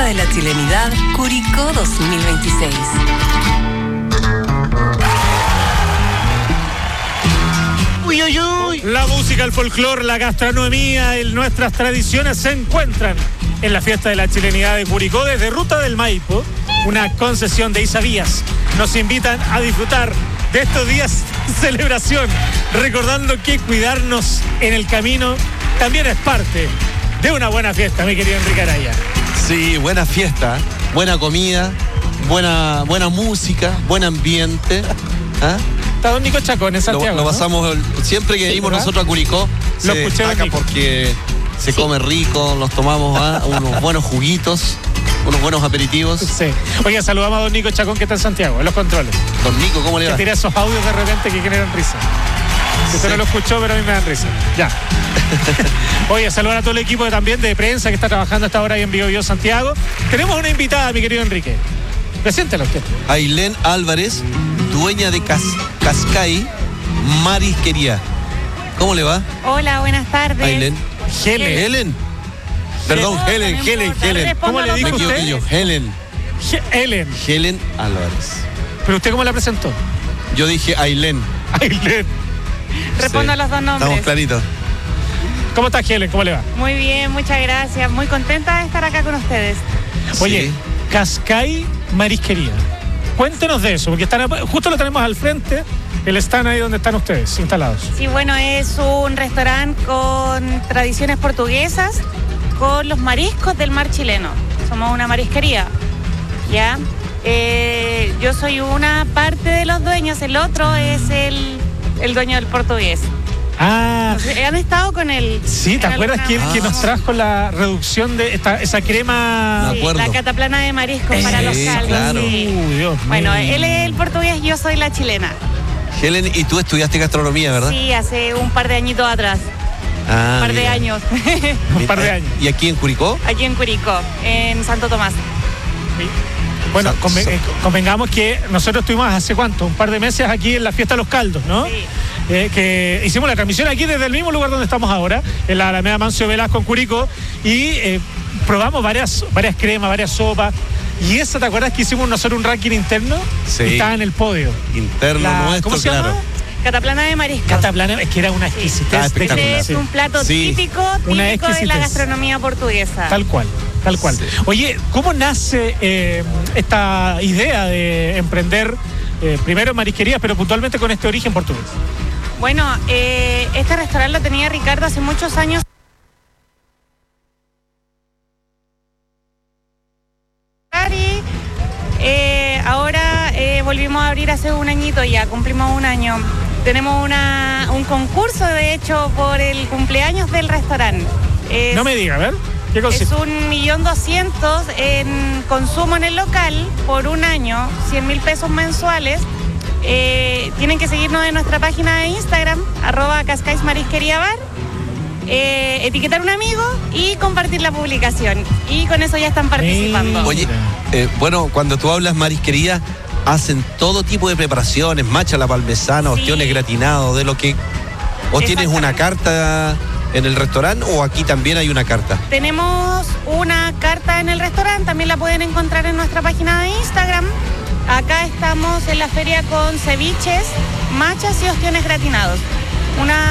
de la Chilenidad Curicó 2026. Uy, uy, uy. La música, el folclore, la gastronomía, nuestras tradiciones se encuentran en la fiesta de la Chilenidad de Curicó desde Ruta del Maipo, una concesión de Isavías. Nos invitan a disfrutar de estos días de celebración, recordando que cuidarnos en el camino también es parte de una buena fiesta, mi querido Enrique Araya. Sí, buena fiesta, buena comida, buena música, buen ambiente. ¿Ah? Está don Nico Chacón en Santiago. Lo pasamos, siempre que venimos nosotros a Curicó, lo se escuché destaca porque se come rico, nos tomamos unos buenos juguitos, unos buenos aperitivos. Sí. Oye, saludamos a don Nico Chacón que está en Santiago, en los controles. Don Nico, ¿cómo le va? Que tira esos audios de repente que generan risa. Que usted no lo escuchó, pero a mí me dan risa. Ya. Oye, saludar a todo el equipo también de prensa que está trabajando hasta ahora ahí en Bio Santiago. Tenemos una invitada, mi querido Enrique. Preséntela usted. Ailén Álvarez, dueña de Cascay Marisquería. ¿Cómo le va? Hola, buenas tardes. Ailén. Helen. Perdón, Helen. ¿Cómo le dijo usted? Helen Álvarez. ¿Pero usted cómo la presentó? Yo dije Ailén. Ailén. Respondo a los dos nombres. Estamos claritos. ¿Cómo está Helen? ¿Cómo le va? Muy bien, muchas gracias. Muy contenta de estar acá con ustedes. Oye, Sí. Cascay Marisquería. Cuéntenos de eso, porque justo lo tenemos al frente, el stand ahí donde están ustedes instalados. Sí, bueno, es un restaurante con tradiciones portuguesas, con los mariscos del mar chileno. Somos una marisquería, ¿ya? Yo soy una parte de los dueños, el otro es el dueño del portugués. Ah, ¿Han estado con él? sí, ¿te acuerdas que nos trajo la reducción de esa crema? Me acuerdo. La cataplana de mariscos para los caldos. claro. Sí. Dios Bueno, mío. él es el portugués, yo soy la chilena. Helen, y tú estudiaste gastronomía, ¿verdad? Sí, hace un par de añitos atrás. Un par de mira. años. Un par de años. ¿Y aquí en Curicó? Aquí en Curicó, en Santo Tomás. Bueno, convengamos que nosotros estuvimos hace ¿cuánto? Un par de meses aquí en la fiesta de los caldos, ¿no? Sí. Que hicimos la transmisión aquí desde el mismo lugar donde estamos ahora, en la Alameda Mancio Velasco en Curicó, y probamos varias cremas, varias sopas. Y esa, ¿te acuerdas que hicimos nosotros un ranking interno? Sí. Y estaba en el podio. Interno nuestro, ¿Cómo se claro. llama? Cataplana de mariscos. Cataplana, es que era una exquisitez. Estaba espectacular. Es un plato Sí. típico Una de exquisitez. la gastronomía portuguesa. Tal cual. Sí. Oye, ¿cómo nace esta idea de emprender primero en marisquerías, pero puntualmente con este origen portugués? Bueno, este restaurante lo tenía Ricardo hace muchos años. Ahora volvimos a abrir hace un añito ya, cumplimos un año. Tenemos un concurso, de hecho, por el cumpleaños del restaurante. No me diga, a ver, ¿qué Es consiste? 1.200.000 en consumo en el local por un año, 100.000 pesos mensuales. Tienen que seguirnos en nuestra página de Instagram, @cascaismarisqueriabar, etiquetar a un amigo y compartir la publicación. Y con eso ya están participando. Oye, bueno, cuando tú hablas marisquería, hacen todo tipo de preparaciones, macha la parmesana, Sí. ostiones gratinados, de lo que... ¿O tienes una carta en el restaurante o aquí también hay una carta? Tenemos una carta en el restaurante, también la pueden encontrar en nuestra página de Instagram. Acá estamos en la feria con ceviches, machas y ostiones gratinados.